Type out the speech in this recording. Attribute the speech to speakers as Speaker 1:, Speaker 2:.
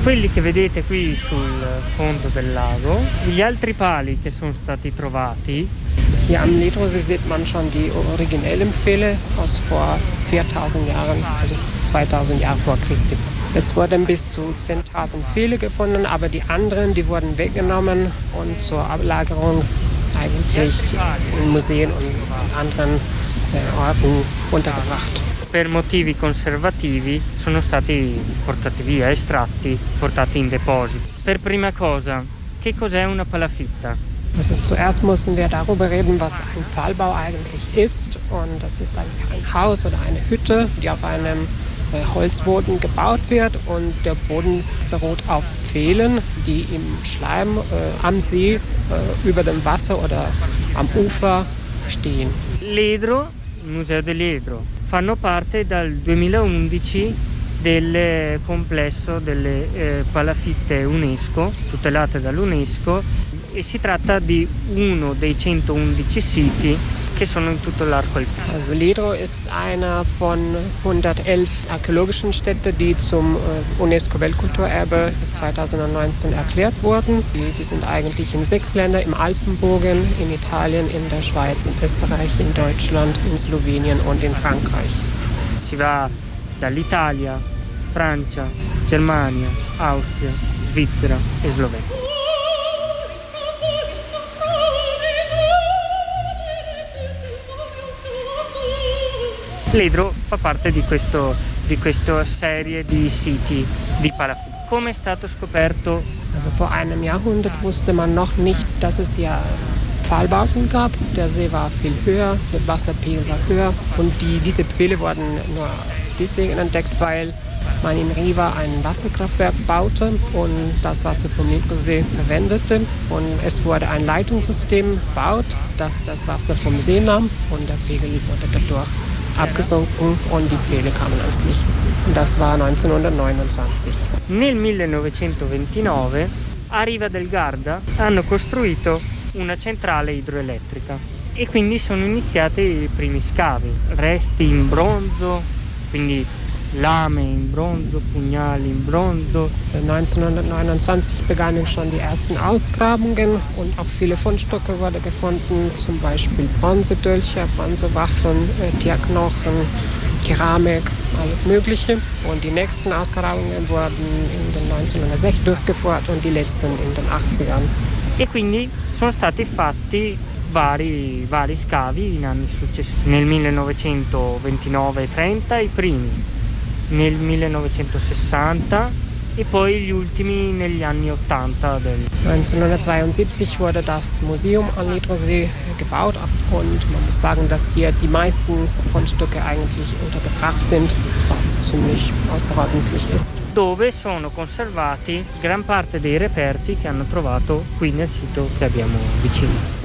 Speaker 1: quelli che vedete qui sul fondo del lago, gli altri pali che sono stati trovati.
Speaker 2: Hier am Ledrosee sieht man schon die originellen Pfähle aus vor 4000 Jahren, also 2000 Jahre vor Christi. Es wurden bis zu 10.000 Pfähle gefunden, aber die anderen, die wurden weggenommen und zur Ablagerung eigentlich in Museen und anderen Orten untergebracht.
Speaker 1: Per motivi conservativi sono stati portati via, estratti, portati in depositi. Per prima cosa, che cos'è una palafitta?
Speaker 2: Also zuerst müssen wir darüber reden, was ein Pfahlbau eigentlich ist. Und das ist eigentlich ein Haus oder eine Hütte, die auf einem Holzboden gebaut wird. Und der Boden beruht auf Pfählen, die im Schleim am See, über dem Wasser oder am Ufer stehen.
Speaker 1: Ledro, il Museo di Ledro, fanno parte dal 2011 del complesso delle palafitte UNESCO, tutelate dall'UNESCO, e si tratta di uno dei 111 siti che sono in tutto l'arco alpino.
Speaker 2: Also Ledro ist einer von 111 archäologischen Städten, die zum UNESCO-Weltkulturerbe 2019 erklärt wurden. Die sind eigentlich in 6 Ländern, im Alpenbogen, in Italien, in der Schweiz, in Österreich, in Deutschland, in Slowenien und in Frankreich.
Speaker 1: Si va dall'Italia, Francia, Germania, Austria, Svizzera e Slovenia. Ledro fa parte di questa serie di siti di palafitte. Come è stato scoperto?
Speaker 2: Also vor einem Jahrhundert wusste man noch nicht, dass es hier Pfahlbauten gab. Der See war viel höher, der Wasserpegel war höher und diese Pfähle wurden nur deswegen entdeckt, weil man in Riva ein Wasserkraftwerk baute und das Wasser vom Ledrosee verwendete. Und es wurde ein Leitungssystem gebaut, das das Wasser vom See nahm und der Pegel wurde dadurch abgesunken und die Pfähle kamen ans Licht. Und das war 1929.
Speaker 1: Nel 1929 a Riva del Garda hanno costruito una centrale idroelettrica e quindi sono iniziati i primi scavi, resti in bronzo, quindi Lame in Bronzo, Pugnali in Bronzo.
Speaker 2: 1929 begannen schon die ersten Ausgrabungen und auch viele Fundstücke wurden gefunden, zum Beispiel Bronzedolche, Bronzewaffeln, Tierknochen, Keramik, alles Mögliche. Und die nächsten Ausgrabungen wurden in den 1960 durchgeführt und die letzten in den 80ern.
Speaker 1: E quindi sono stati fatti vari scavi in anni successivi. Nel 1929 e 30 i primi, nel 1960 e poi gli ultimi negli anni 80.
Speaker 2: 1972 wurde das Museum am Ledrosee gebaut und man muss sagen, dass hier die meisten Fundstücke eigentlich untergebracht sind, was ziemlich außerordentlich ist.
Speaker 1: Dove sono conservati gran parte dei reperti che hanno trovato qui nel sito che abbiamo vicino.